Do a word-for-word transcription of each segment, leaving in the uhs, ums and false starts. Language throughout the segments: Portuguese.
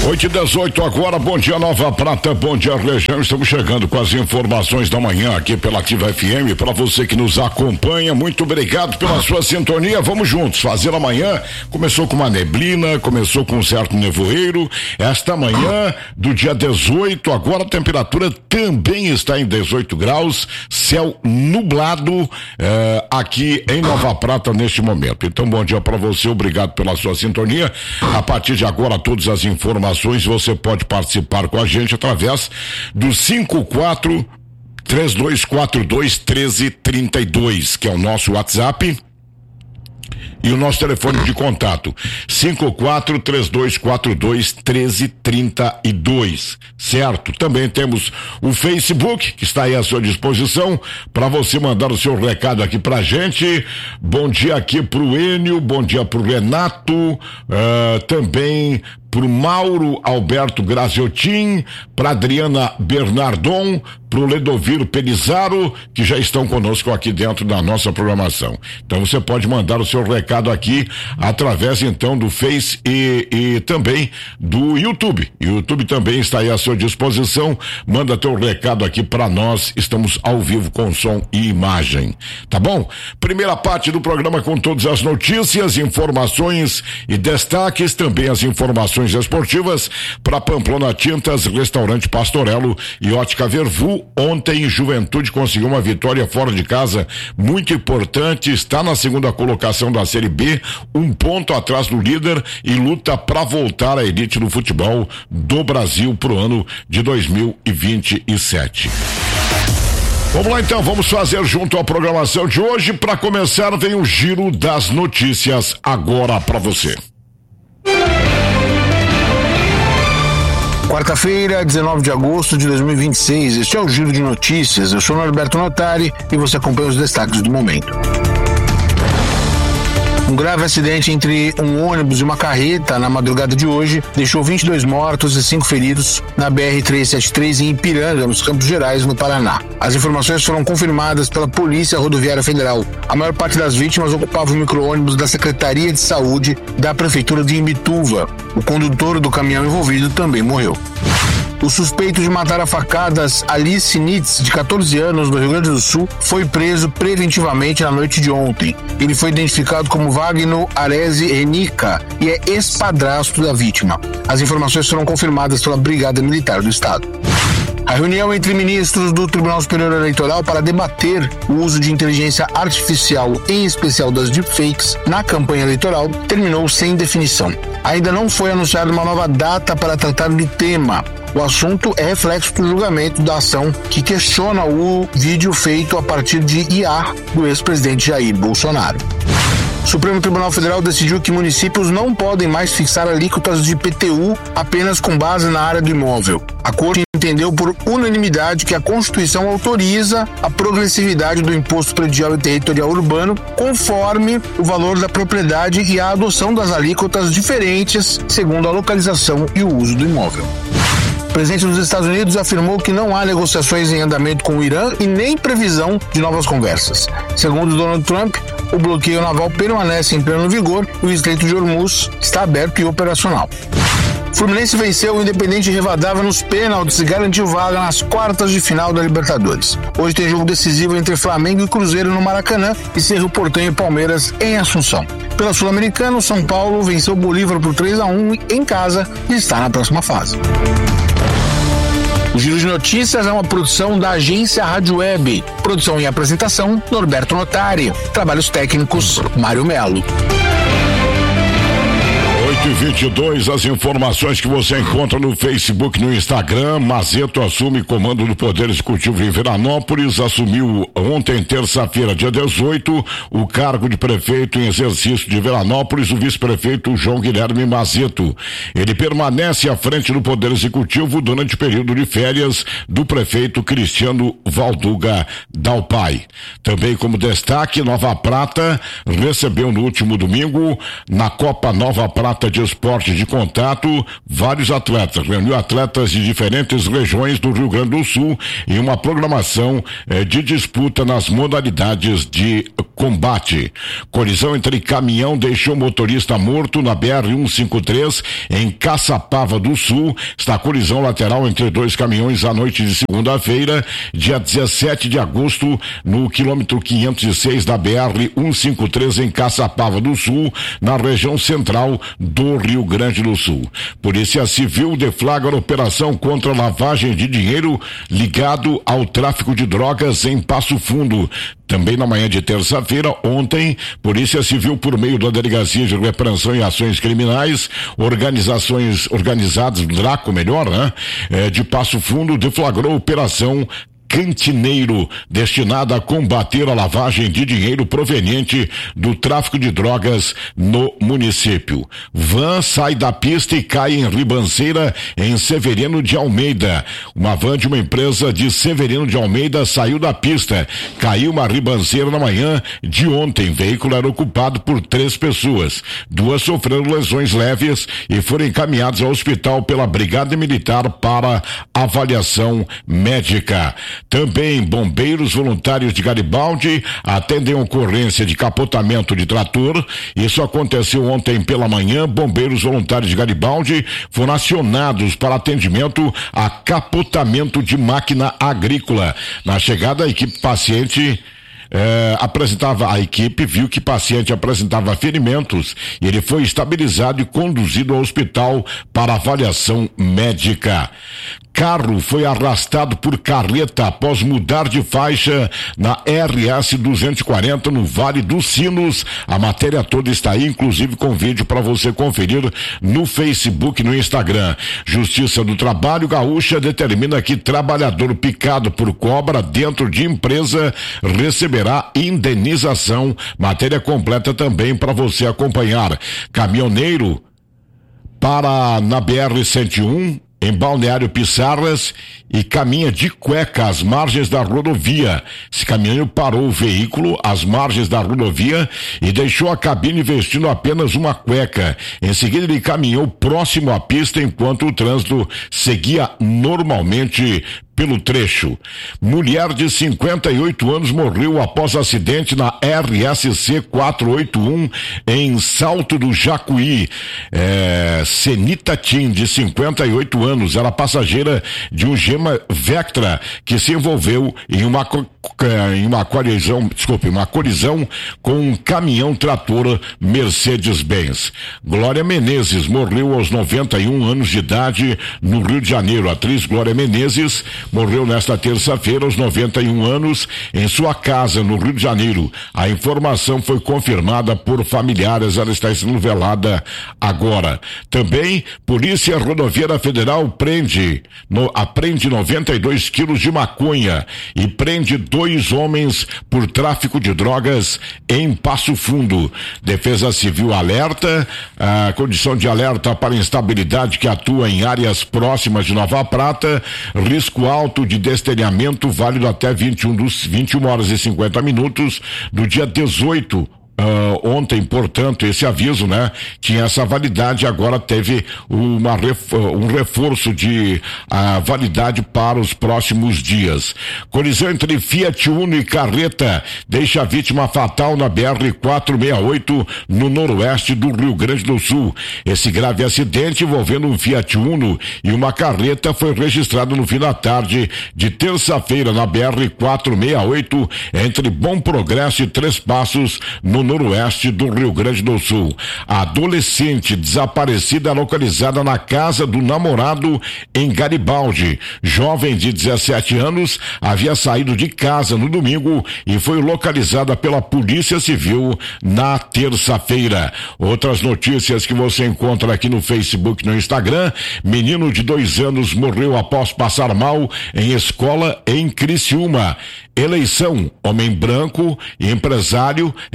oito e dezoito agora, bom dia Nova Prata, bom dia região, estamos chegando com as informações da manhã aqui pela Ativa F M, para você que nos acompanha, muito obrigado pela sua sintonia, vamos juntos fazer amanhã, começou com uma neblina, começou com um certo nevoeiro, esta manhã do dia dezoito, agora a temperatura também está em dezoito graus, céu nublado eh, aqui em Nova Prata neste momento, então bom dia para você, obrigado pela sua sintonia, a partir de agora todas as informações você pode participar com a gente através do cinco quatro três dois quatro dois um três três dois, que é o nosso WhatsApp. E o nosso telefone de contato, cinco quatro três dois quatro dois um três três dois, certo? Também temos o Facebook, que está aí à sua disposição, para você mandar o seu recado aqui pra gente. Bom dia aqui pro Enio, bom dia pro Renato, uh, também pro Mauro Alberto Graziotin, pra Adriana Bernardon, pro Ledoviro Pelizaro, que já estão conosco aqui dentro da nossa programação. Então você pode mandar o seu recado aqui através então do Face e, e também do YouTube. O YouTube também está aí à sua disposição. Manda teu recado aqui para nós. Estamos ao vivo com som e imagem. Tá bom? Primeira parte do programa com todas as notícias, informações e destaques, também as informações esportivas para Pamplona Tintas, Restaurante Pastorello e Ótica Vervu. Ontem Juventude conseguiu uma vitória fora de casa muito importante, está na segunda colocação da Série B, um ponto atrás do líder e luta para voltar à elite do futebol do Brasil pro ano de dois mil e vinte e sete. Vamos lá então, vamos fazer junto à programação de hoje. Para começar, vem o giro das notícias agora para você. Quarta-feira, dezenove de agosto de dois mil e vinte e seis, este é o Giro de Notícias. Eu sou Norberto Notari e você acompanha os destaques do momento. Um grave acidente entre um ônibus e uma carreta na madrugada de hoje deixou vinte e dois mortos e cinco feridos na B R trezentos e setenta e três em Ipiranga, nos Campos Gerais, no Paraná. As informações foram confirmadas pela Polícia Rodoviária Federal. A maior parte das vítimas ocupava o micro-ônibus da Secretaria de Saúde da Prefeitura de Imbituva. O condutor do caminhão envolvido também morreu. O suspeito de matar a facadas Alice Nitz, de catorze anos, no Rio Grande do Sul, foi preso preventivamente na noite de ontem. Ele foi identificado como Wagner Arese Renica e é ex-padrasto da vítima. As informações foram confirmadas pela Brigada Militar do Estado. A reunião entre ministros do Tribunal Superior Eleitoral para debater o uso de inteligência artificial, em especial das deepfakes, na campanha eleitoral, terminou sem definição. Ainda não foi anunciada uma nova data para tratar do tema. O assunto é reflexo do julgamento da ação que questiona o vídeo feito a partir de I A do ex-presidente Jair Bolsonaro. O Supremo Tribunal Federal decidiu que municípios não podem mais fixar alíquotas de I P T U apenas com base na área do imóvel. A Corte entendeu por unanimidade que a Constituição autoriza a progressividade do Imposto Predial e Territorial Urbano conforme o valor da propriedade e a adoção das alíquotas diferentes segundo a localização e o uso do imóvel. O presidente dos Estados Unidos afirmou que não há negociações em andamento com o Irã e nem previsão de novas conversas. Segundo Donald Trump, o bloqueio naval permanece em pleno vigor e o Estreito de Hormuz está aberto e operacional. O Fluminense venceu o Independente Rivadavia nos pênaltis e garantiu vaga nas quartas de final da Libertadores. Hoje tem jogo decisivo entre Flamengo e Cruzeiro no Maracanã e Cerro Porteño e Palmeiras em Assunção. Pela Sul-Americana, o São Paulo venceu o Bolívar por três a um em casa e está na próxima fase. O Giro de Notícias é uma produção da agência Rádio Web. Produção e apresentação, Norberto Notari. Trabalhos técnicos, Mário Melo. oito e vinte e dois, as informações que você encontra no Facebook, no Instagram. Mazeto assume comando do Poder Executivo em Veranópolis, assumiu ontem, terça-feira, dia dezoito, o cargo de prefeito em exercício de Veranópolis, o vice-prefeito João Guilherme Mazeto. Ele permanece à frente do Poder Executivo durante o período de férias do prefeito Cristiano Valduga Dalpai. Também como destaque, Nova Prata recebeu no último domingo, na Copa Nova Prata de de esporte de contato, vários atletas, reuniu atletas de diferentes regiões do Rio Grande do Sul em uma programação eh, de disputa nas modalidades de combate. Colisão entre caminhão deixou motorista morto na B R cento e cinquenta e três em Caçapava do Sul. Está a colisão lateral entre dois caminhões à noite de segunda-feira, dia dezessete de agosto, no quilômetro quinhentos e seis da B R cento e cinquenta e três em Caçapava do Sul, na região central do Rio Grande do Sul. Polícia Civil deflagra operação contra lavagem de dinheiro ligado ao tráfico de drogas em Passo Fundo. Também na manhã de terça-feira, ontem, Polícia Civil, por meio da Delegacia de Repreensão e Ações Criminais, organizações organizadas, Draco melhor, né? É, de Passo Fundo, deflagrou operação Cantineiro, destinada a combater a lavagem de dinheiro proveniente do tráfico de drogas no município. Van sai da pista e cai em ribanceira em Severino de Almeida. Uma van de uma empresa de Severino de Almeida saiu da pista, caiu uma ribanceira na manhã de ontem. O veículo era ocupado por três pessoas. Duas sofreram lesões leves e foram encaminhadas ao hospital pela Brigada Militar para avaliação médica. Também bombeiros voluntários de Garibaldi atendem ocorrência de capotamento de trator. Isso aconteceu ontem pela manhã. Bombeiros voluntários de Garibaldi foram acionados para atendimento a capotamento de máquina agrícola. Na chegada, a equipe paciente É, apresentava, a equipe viu que o paciente apresentava ferimentos e ele foi estabilizado e conduzido ao hospital para avaliação médica. Carro foi arrastado por carreta após mudar de faixa na R S duzentos e quarenta no Vale dos Sinos. A matéria toda está aí, inclusive com vídeo para você conferir no Facebook e no Instagram. Justiça do Trabalho Gaúcha determina que trabalhador picado por cobra dentro de empresa receberá indenização. Matéria completa também para você acompanhar. Caminhoneiro para na B R cento e um em Balneário Pissarras e caminha de cueca às margens da rodovia. Esse caminhão parou o veículo às margens da rodovia e deixou a cabine vestindo apenas uma cueca. Em seguida ele caminhou próximo à pista enquanto o trânsito seguia normalmente pelo trecho. Mulher de cinquenta e oito anos morreu após acidente na R S C quatrocentos e oitenta e um em Salto do Jacuí. É, Senita Tim, de cinquenta e oito anos, era passageira de um Gema Vectra que se envolveu em uma em uma colisão, desculpe, uma colisão com um caminhão trator Mercedes-Benz. Glória Menezes morreu aos noventa e um anos de idade no Rio de Janeiro. A atriz Glória Menezes morreu nesta terça-feira aos noventa e um anos em sua casa no Rio de Janeiro. A informação foi confirmada por familiares, ela está sendo velada agora. Também, Polícia Rodoviária Federal prende, no, apreende noventa e dois quilos de maconha e prende dois homens por tráfico de drogas em Passo Fundo. Defesa Civil alerta, a condição de alerta para instabilidade que atua em áreas próximas de Nova Prata, risco alto de destelhamento válido até vinte e um dos vinte e uma horas e cinquenta minutos do dia dezoito. Uh, ontem, portanto, esse aviso, né, tinha essa validade, agora teve uma ref, um reforço de uh, validade para os próximos dias. Colisão entre Fiat Uno e carreta deixa a vítima fatal na B R quatrocentos e sessenta e oito no noroeste do Rio Grande do Sul. Esse grave acidente envolvendo um Fiat Uno e uma carreta foi registrado no fim da tarde de terça-feira na B R quatrocentos e sessenta e oito entre Bom Progresso e Três Passos, no noroeste do Rio Grande do Sul. A adolescente desaparecida localizada na casa do namorado em Garibaldi. Jovem de dezessete anos havia saído de casa no domingo e foi localizada pela Polícia Civil na terça-feira. Outras notícias que você encontra aqui no Facebook e no Instagram: menino de dois anos morreu após passar mal em escola em Criciúma. Eleição: homem branco e empresário é perfeito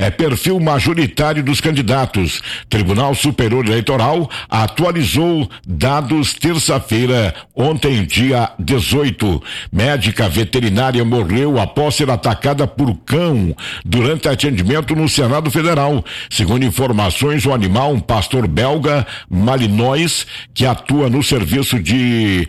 perfil majoritário dos candidatos. Tribunal Superior Eleitoral atualizou dados terça-feira, ontem, dia dezoito. Médica veterinária morreu após ser atacada por cão durante atendimento no Senado Federal. Segundo informações, o animal, um pastor belga, Malinois, que atua no serviço de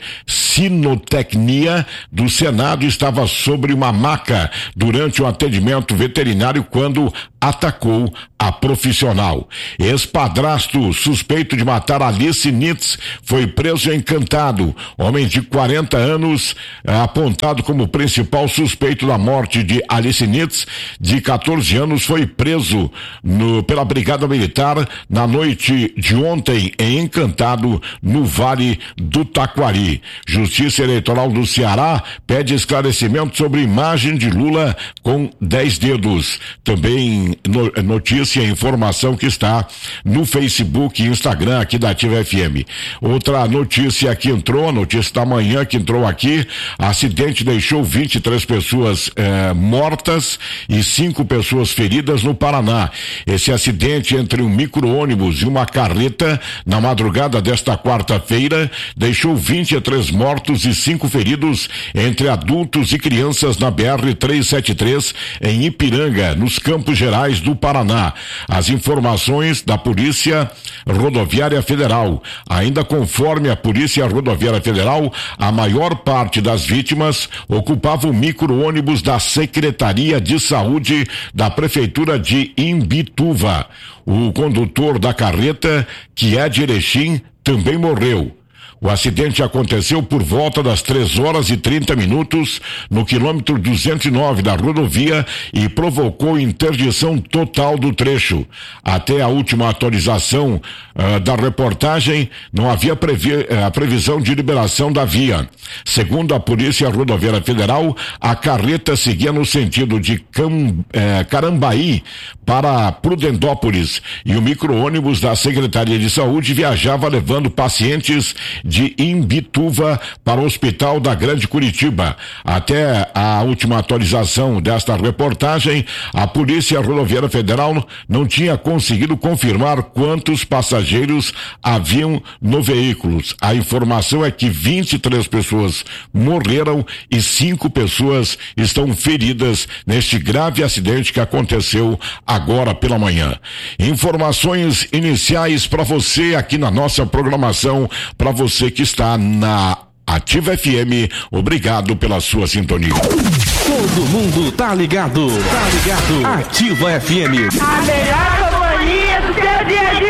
sinotecnia do Senado, estava sobre uma maca durante um atendimento veterinário quando atacou a profissional. Ex-padrasto suspeito de matar Alice Nitz foi preso em Encantado. Homem de quarenta anos, apontado como principal suspeito da morte de Alice Nitz, de catorze anos, foi preso no, pela Brigada Militar na noite de ontem em Encantado, no Vale do Taquari. Justiça Eleitoral do Ceará pede esclarecimento sobre imagem de Lula com dez dedos. Também notícia e informação que está no Facebook e Instagram aqui da Ativa F M. Outra notícia que entrou, notícia da manhã que entrou aqui: acidente deixou vinte e três pessoas eh, mortas e cinco pessoas feridas no Paraná. Esse acidente entre um micro-ônibus e uma carreta na madrugada desta quarta-feira deixou vinte e três mortos e cinco feridos entre adultos e crianças na B R trezentos e setenta e três em Ipiranga, nos Campos Gerais do Paraná. As informações da Polícia Rodoviária Federal. Ainda conforme a Polícia Rodoviária Federal, a maior parte das vítimas ocupava o micro-ônibus da Secretaria de Saúde da Prefeitura de Imbituva. O condutor da carreta, que é de Erechim, também morreu. O acidente aconteceu por volta das três horas e trinta minutos no quilômetro duzentos e nove da rodovia e provocou interdição total do trecho. Até a última atualização uh, da reportagem, não havia previ- uh, a previsão de liberação da via. Segundo a Polícia Rodoviária Federal, a carreta seguia no sentido de Cam- uh, Carambaí para Prudendópolis e o micro-ônibus da Secretaria de Saúde viajava levando pacientes de Imbituva para o Hospital da Grande Curitiba. Até a última atualização desta reportagem, a Polícia Rodoviária Federal não tinha conseguido confirmar quantos passageiros haviam no veículo. A informação é que vinte e três pessoas morreram e cinco pessoas estão feridas neste grave acidente que aconteceu agora pela manhã. Informações iniciais para você aqui na nossa programação, para você que está na Ativa F M, obrigado pela sua sintonia. Todo mundo tá ligado, tá ligado. Ativa F M. A melhor companhia do seu dia a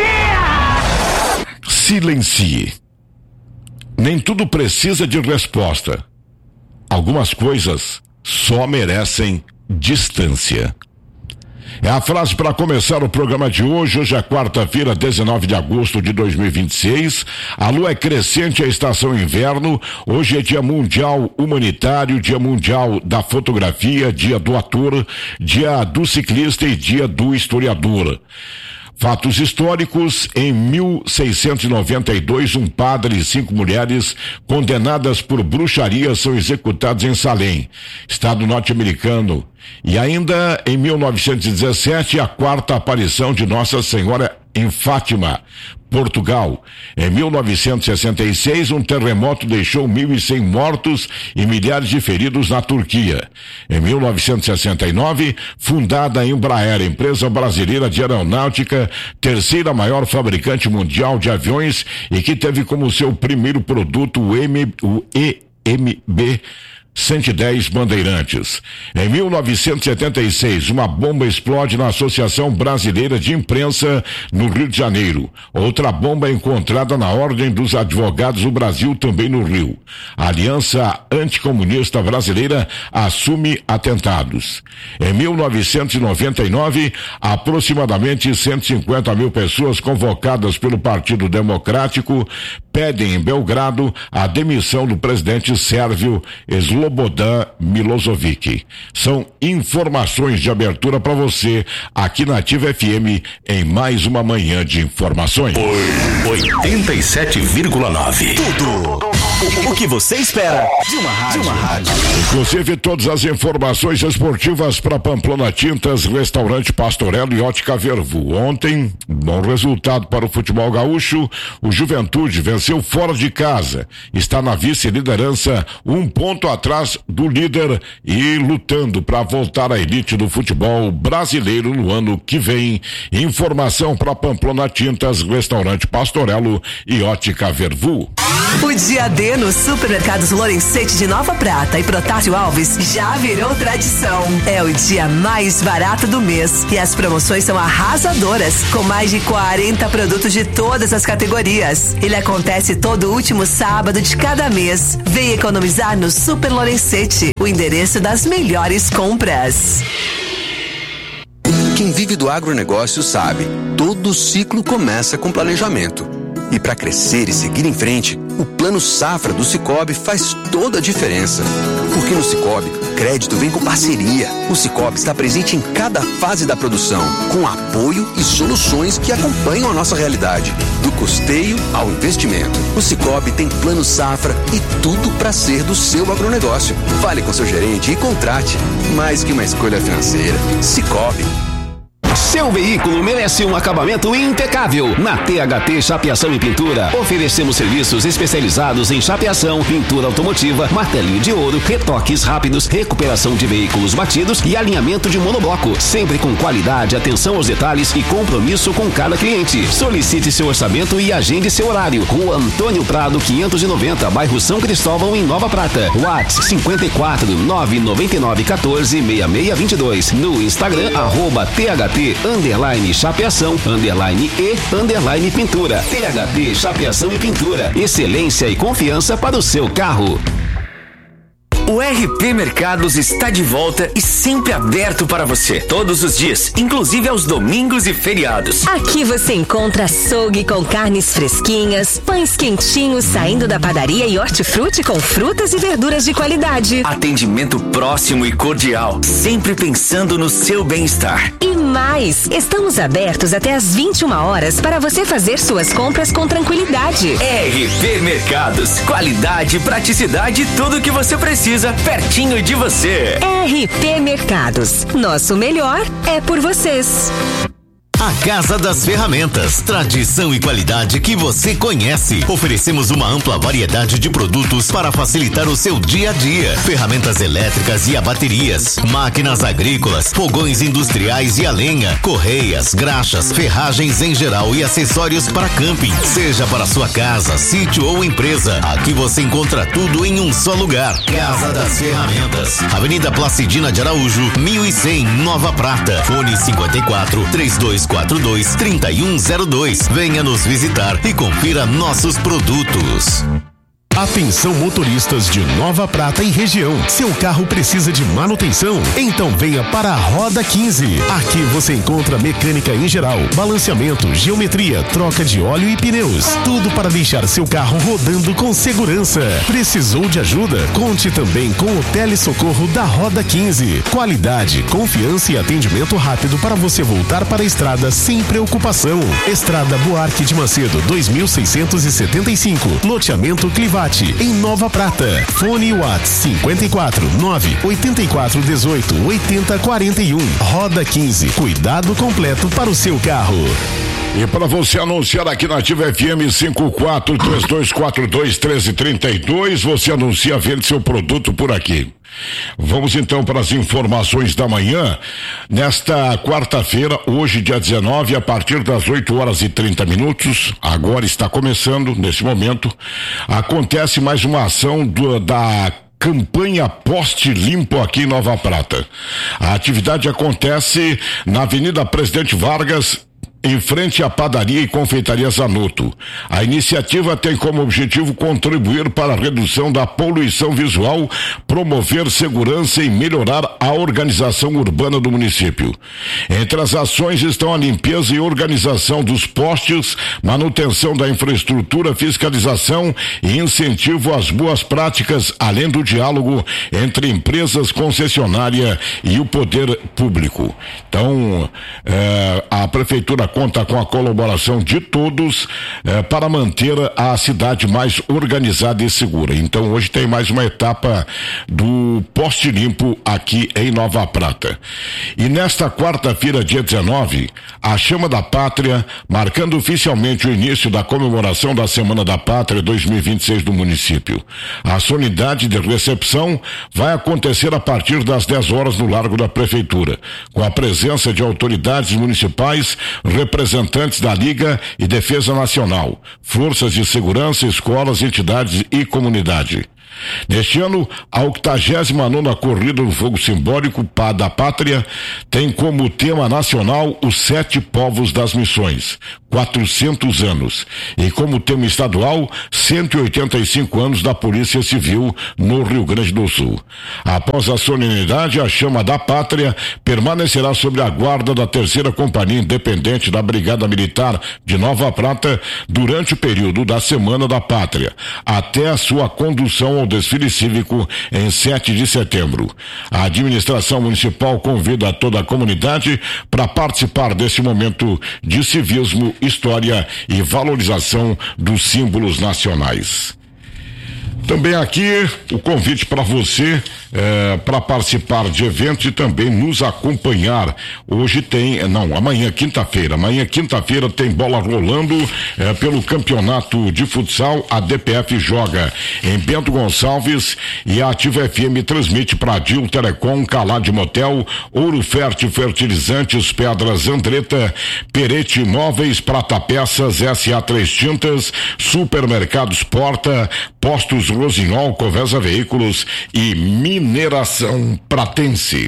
dia. Silencie. Nem tudo precisa de resposta. Algumas coisas só merecem distância. É a frase para começar o programa de hoje. Hoje é quarta-feira, dezenove de agosto de dois mil e vinte e seis. A lua é crescente, a estação inverno. Hoje é dia mundial humanitário, dia mundial da fotografia, dia do ator, dia do ciclista e dia do historiador. Fatos históricos: em mil seiscentos e noventa e dois, um padre e cinco mulheres condenadas por bruxaria são executados em Salem, estado norte-americano. E ainda em mil novecentos e dezessete, a quarta aparição de Nossa Senhora em Fátima, Portugal. Em mil novecentos e sessenta e seis, um terremoto deixou mil e cem mortos e milhares de feridos na Turquia. Em mil novecentos e sessenta e nove, fundada a Embraer, empresa brasileira de aeronáutica, terceira maior fabricante mundial de aviões e que teve como seu primeiro produto o, M, o E M B cento e dez Bandeirantes. Em mil novecentos e setenta e seis, uma bomba explode na Associação Brasileira de Imprensa, no Rio de Janeiro. Outra bomba é encontrada na Ordem dos Advogados do Brasil, também no Rio. A Aliança Anticomunista Brasileira assume atentados. Em mil novecentos e noventa e nove, aproximadamente cento e cinquenta mil pessoas convocadas pelo Partido Democrático pedem em Belgrado a demissão do presidente sérvio Slobodan Milosevic. São informações de abertura para você aqui na Ativa F M em mais uma manhã de informações. oitenta e sete vírgula nove. Tudo O, o que você espera de uma rádio? De uma rádio. Inclusive todas as informações esportivas para Pamplona Tintas, Restaurante Pastorello e Ótica Vervu. Ontem, bom resultado para o futebol gaúcho. O Juventude venceu fora de casa. Está na vice-liderança, um ponto atrás do líder e lutando para voltar à elite do futebol brasileiro no ano que vem. Informação para Pamplona Tintas, Restaurante Pastorello e Ótica Vervu. O dia D no Supermercados Lorenzetti de Nova Prata e Protásio Alves já virou tradição. É o dia mais barato do mês e as promoções são arrasadoras, com mais de quarenta produtos de todas as categorias. Ele acontece todo último sábado de cada mês. Vem economizar no Super Lorenzetti, o endereço das melhores compras. Quem vive do agronegócio sabe, todo ciclo começa com planejamento. E para crescer e seguir em frente, o Plano Safra do Sicoob faz toda a diferença. Porque no Sicoob, crédito vem com parceria. O Sicoob está presente em cada fase da produção, com apoio e soluções que acompanham a nossa realidade. Do custeio ao investimento, o Sicoob tem Plano Safra e tudo para ser do seu agronegócio. Fale com seu gerente e contrate. Mais que uma escolha financeira, Sicoob. Seu veículo merece um acabamento impecável. Na T H T Chapeação e Pintura, oferecemos serviços especializados em chapeação, pintura automotiva, martelinho de ouro, retoques rápidos, recuperação de veículos batidos e alinhamento de monobloco. Sempre com qualidade, atenção aos detalhes e compromisso com cada cliente. Solicite seu orçamento e agende seu horário. Rua Antônio Prado, quinhentos e noventa, bairro São Cristóvão, em Nova Prata. WhatsApp cinquenta e quatro, nove nove nove, quatorze, seis seis vinte e dois. No Instagram, arroba T H T underline chapeação, underline e, underline pintura. T H T Chapeação e Pintura. Excelência e confiança para o seu carro. O R P Mercados está de volta e sempre aberto para você, todos os dias, inclusive aos domingos e feriados. Aqui você encontra açougue com carnes fresquinhas, pães quentinhos saindo da padaria e hortifruti com frutas e verduras de qualidade. Atendimento próximo e cordial, sempre pensando no seu bem-estar. E mais, estamos abertos até às vinte e uma horas para você fazer suas compras com tranquilidade. R P Mercados, qualidade, praticidade, tudo o que você precisa pertinho de você. R P Mercados, nosso melhor é por vocês. A Casa das Ferramentas, tradição e qualidade que você conhece. Oferecemos uma ampla variedade de produtos para facilitar o seu dia a dia. Ferramentas elétricas e a baterias, máquinas agrícolas, fogões industriais e a lenha, correias, graxas, ferragens em geral e acessórios para camping. Seja para sua casa, sítio ou empresa, aqui você encontra tudo em um só lugar. Casa das Ferramentas, Avenida Placidina de Araújo, mil e cem, Nova Prata. Fone cinquenta e quatro, trinta e dois quarenta e dois, trinta e um zero dois. Venha nos visitar e confira nossos produtos. Atenção motoristas de Nova Prata e região. Seu carro precisa de manutenção? Então venha para a Roda quinze. Aqui você encontra mecânica em geral, balanceamento, geometria, troca de óleo e pneus. Tudo para deixar seu carro rodando com segurança. Precisou de ajuda? Conte também com o telesocorro da Roda quinze. Qualidade, confiança e atendimento rápido para você voltar para a estrada sem preocupação. Estrada Buarque de Macedo, dois mil seiscentos e setenta e cinco. Loteamento Clivate, em Nova Prata. Fone WhatsApp cinquenta e quatro, nove oitenta e quatro, dezoito, oitenta, quarenta e um. Roda quinze, cuidado completo para o seu carro. E para você anunciar aqui na Ativa F M cinco quatro três dois quatro dois, um três três dois, você anuncia, vende seu produto por aqui. Vamos então para as informações da manhã. Nesta quarta-feira, hoje dia dezenove, a partir das oito horas e trinta minutos, agora está começando, nesse momento, acontece mais uma ação do, da campanha Poste Limpo aqui em Nova Prata. A atividade acontece na Avenida Presidente Vargas, em frente à padaria e confeitaria Zanotto. A iniciativa tem como objetivo contribuir para a redução da poluição visual, promover segurança e melhorar a organização urbana do município. Entre as ações estão a limpeza e organização dos postes, manutenção da infraestrutura, fiscalização e incentivo às boas práticas, além do diálogo entre empresas, concessionária e o poder público. Então, eh, a prefeitura conta com a colaboração de todos eh, para manter a cidade mais organizada e segura. Então hoje tem mais uma etapa do Poste Limpo aqui em Nova Prata. E nesta quarta-feira, dia dezenove, a Chama da Pátria, marcando oficialmente o início da comemoração da Semana da Pátria dois mil e vinte e seis do município. A solenidade de recepção vai acontecer a partir das dez horas no Largo da Prefeitura, com a presença de autoridades municipais, representantes da Liga e Defesa Nacional, forças de segurança, escolas, entidades e comunidade. Neste ano, a octagésima nona Corrida do Fogo Simbólico da Pátria tem como tema nacional os Sete Povos das Missões, quatrocentos anos, e como tema estadual, cento e oitenta e cinco anos da Polícia Civil no Rio Grande do Sul. Após a solenidade, a Chama da Pátria permanecerá sob a guarda da terceira Companhia Independente da Brigada Militar de Nova Prata durante o período da Semana da Pátria, até a sua condução ao desfile cívico em sete de setembro. A administração municipal convida toda a comunidade para participar desse momento de civismo, história e valorização dos símbolos nacionais. Também aqui o convite para você é, para participar de eventos e também nos acompanhar. Hoje tem, não, amanhã quinta-feira, amanhã quinta-feira tem bola rolando é, pelo campeonato de futsal. A D P F joga em Bento Gonçalves e a Ativa F M transmite para Dil Telecom, Calade Motel, Ouro Fértil Fertilizantes, Pedras Andretta, Perete Imóveis, Prata Peças, S A três Tintas, Supermercados Porta, Postos Rosinhol, Covesa Veículos e Mineração Pratense.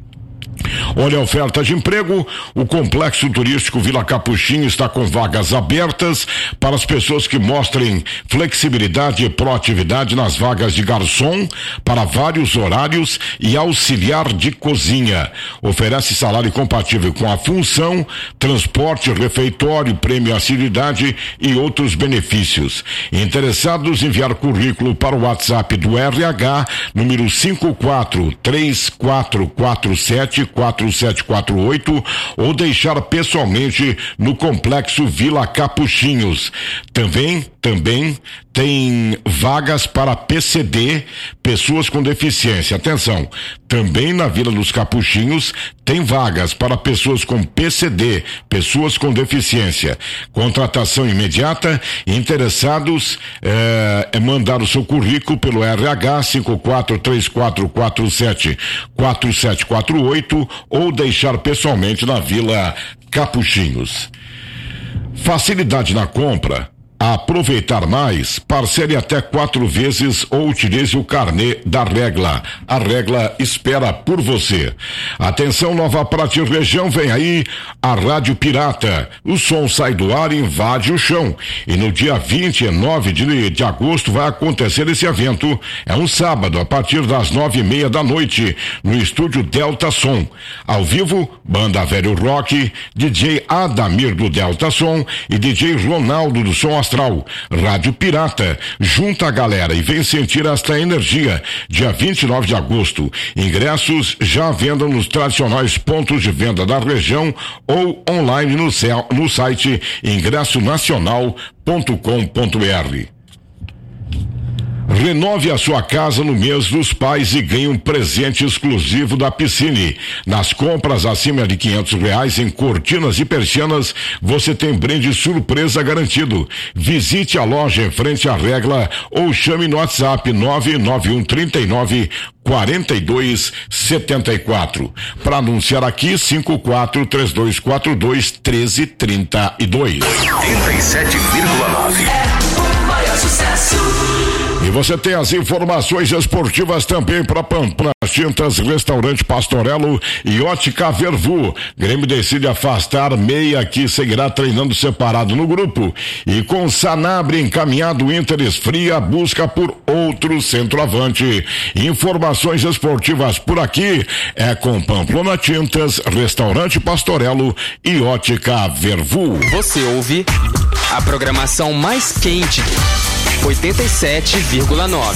Olha a oferta de emprego, o Complexo Turístico Vila Capuchinho está com vagas abertas para as pessoas que mostrem flexibilidade e proatividade nas vagas de garçom para vários horários e auxiliar de cozinha. Oferece salário compatível com a função, transporte, refeitório, prêmio assiduidade e outros benefícios. Interessados, enviar currículo para o WhatsApp do R H, número cinco quatro três quatro quatro sete quatro sete quatro oito, ou deixar pessoalmente no Complexo Vila Capuchinhos. Também, também tem vagas para P C D, pessoas com deficiência. Atenção, também na Vila dos Capuchinhos tem vagas para pessoas com P C D, pessoas com deficiência. Contratação imediata. Interessados é, é mandar o seu currículo pelo R H cinco quatro três quatro quatro sete quatro sete quatro oito ou deixar pessoalmente na Vila Capuchinhos. Facilidade na compra. Aproveitar mais, parcele até quatro vezes ou utilize o carnê da Regla. A Regla espera por você. Atenção, Nova Prata e região, vem aí a Rádio Pirata. O som sai do ar e invade o chão. E no dia vinte e nove de, de agosto vai acontecer esse evento. É um sábado, a partir das nove e meia da noite, no estúdio Delta Som. Ao vivo, Banda Velho Rock, D J Adamir do Delta Som e D J Ronaldo do Som Astral. Rádio Pirata, junta a galera e vem sentir esta energia. Dia vinte e nove de agosto, ingressos já à venda nos tradicionais pontos de venda da região ou online no, céu, no site ingresso nacional ponto com ponto b r. Renove a sua casa no mês dos pais e ganhe um presente exclusivo da Piscine. Nas compras acima de quinhentos reais em cortinas e persianas, você tem brinde surpresa garantido. Visite a loja em frente à Regla ou chame no WhatsApp nove nove um três nove quatro dois sete quatro. Para anunciar aqui, cinco quatro três dois quatro dois um três três dois. oitenta e sete vírgula nove. É o maior sucesso. E você tem as informações esportivas também para Pamplona Tintas, Restaurante Pastorello e Ótica Vervu. Grêmio decide afastar meia que seguirá treinando separado no grupo. E com Sanabria encaminhado, Inter esfria a busca por outro centroavante. Informações esportivas por aqui é com Pamplona Tintas, Restaurante Pastorello e Ótica Vervu. Você ouve a programação mais quente, oitenta e sete vírgula nove.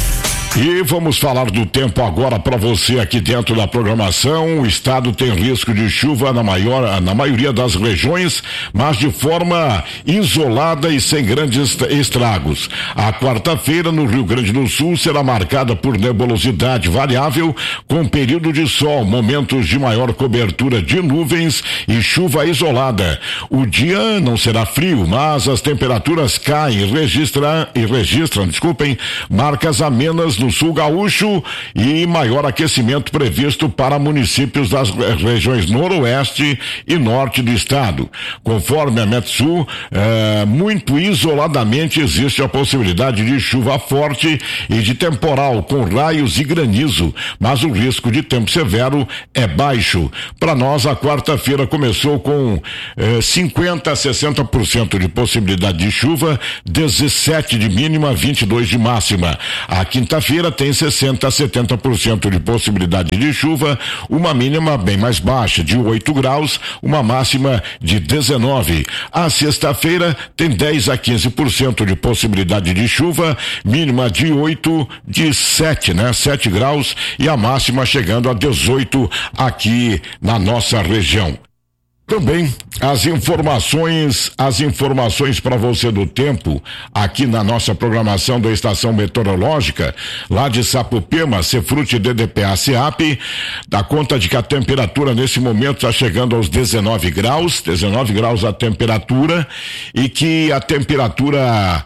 E vamos falar do tempo agora para você aqui dentro da programação. O estado tem risco de chuva na maior, na maioria das regiões, mas de forma isolada e sem grandes estragos. A quarta-feira no Rio Grande do Sul será marcada por nebulosidade variável, com período de sol, momentos de maior cobertura de nuvens e chuva isolada. O dia não será frio, mas as temperaturas caem e registram, e registram, desculpem, marcas amenas no sul gaúcho e maior aquecimento previsto para municípios das regiões noroeste e norte do estado. Conforme a Metsul, eh, muito isoladamente existe a possibilidade de chuva forte e de temporal com raios e granizo, mas o risco de tempo severo é baixo. Para nós, a quarta-feira começou com eh, cinquenta a sessenta por cento de possibilidade de chuva, dezessete de mínima, vinte e dois de máxima. A quinta-feira tem sessenta a setenta por cento de possibilidade de chuva, uma mínima bem mais baixa, de oito graus, uma máxima de dezenove. A sexta-feira tem dez a quinze por cento de possibilidade de chuva, mínima de oito, de sete, né? sete graus e a máxima chegando a dezoito aqui na nossa região. Também as informações, as informações para você do tempo aqui na nossa programação da estação meteorológica lá de Sapopema, Cefrute D D P A SEAP, dá conta de que a temperatura nesse momento está chegando aos dezenove graus, dezenove graus a temperatura, e que a temperatura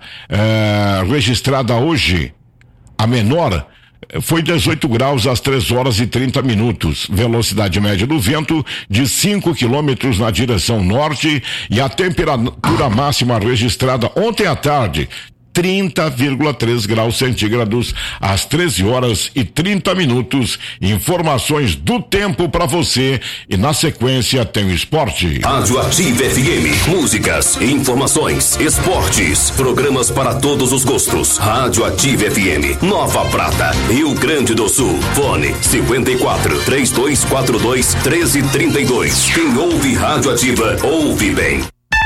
eh, registrada hoje, a menor, foi dezoito graus às três horas e trinta minutos. Velocidade média do vento de cinco quilômetros na direção norte e a temperatura máxima registrada ontem à tarde, trinta vírgula três graus centígrados às treze horas e trinta minutos. Informações do tempo para você e na sequência tem o esporte. Rádio Ativa F M, músicas, informações, esportes, programas para todos os gostos. Rádio Ativa F M, Nova Prata, Rio Grande do Sul. Fone cinquenta e quatro, trinta e dois quarenta e dois, treze trinta e dois. Quem ouve Rádio Ativa, ouve bem.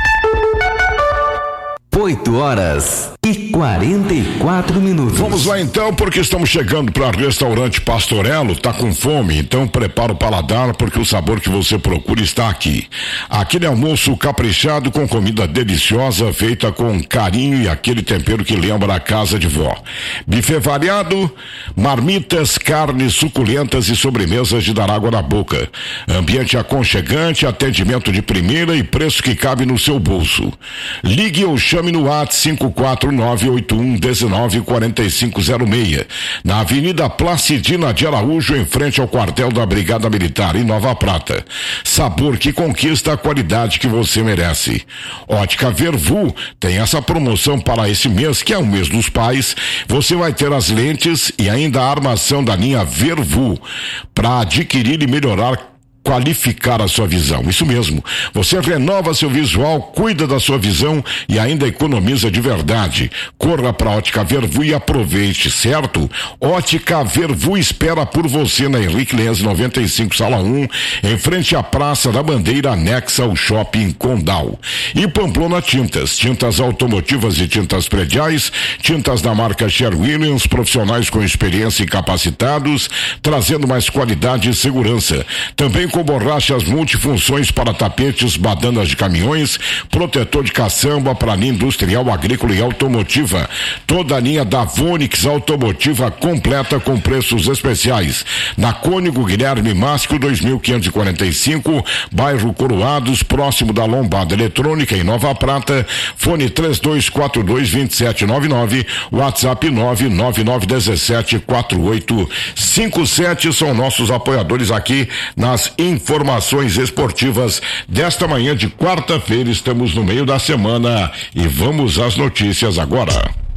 oito horas e quarenta e quatro minutos. Vamos lá então, porque estamos chegando para Restaurante Pastorello. Tá com fome? Então prepara o paladar, porque o sabor que você procura está aqui. Aquele almoço caprichado com comida deliciosa, feita com carinho e aquele tempero que lembra a casa de vó. Buffet variado, marmitas, carnes suculentas e sobremesas de dar água na boca. Ambiente aconchegante, atendimento de primeira e preço que cabe no seu bolso. Ligue ou chame no WhatsApp cinco quatro nove oito um um nove quatro cinco zero seis, na Avenida Placidina de Araújo, em frente ao quartel da Brigada Militar, em Nova Prata. Sabor que conquista a qualidade que você merece. Ótica Vervu tem essa promoção para esse mês, que é o mês dos pais. Você vai ter as lentes e ainda a armação da linha Vervu para adquirir e melhorar, qualificar a sua visão. Isso mesmo, você renova seu visual, cuida da sua visão e ainda economiza de verdade. Corra para a Ótica Vervu e aproveite, certo? Ótica Vervu espera por você na Henrique Lenz noventa e cinco, sala um, em frente à Praça da Bandeira, anexa ao Shopping Condal. E Pamplona Tintas, tintas automotivas e tintas prediais, tintas da marca Sherwin-Williams, profissionais com experiência e capacitados, trazendo mais qualidade e segurança. Também com borrachas multifunções para tapetes, badanas de caminhões, protetor de caçamba para linha industrial, agrícola e automotiva. Toda a linha da Vonix automotiva completa com preços especiais. Na Cônigo Guilherme Masco dois mil quinhentos e quarenta e cinco, bairro Coroados, próximo da Lombada Eletrônica, em Nova Prata. Fone três dois quatro dois, dois sete nove nove, WhatsApp nove nove nove um sete quatro oito cinco sete. São nossos apoiadores aqui nas informações esportivas desta manhã de quarta-feira. Estamos no meio da semana e vamos às notícias agora.